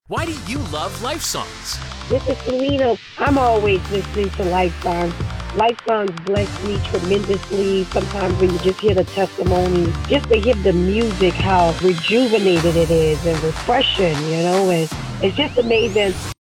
Why do you love Life Songs? This is Selena. I'm always listening to Life Songs. Life Songs bless me tremendously. Sometimes when you just hear the testimony, just to hear the music, how rejuvenated it is and refreshing, and it's just amazing.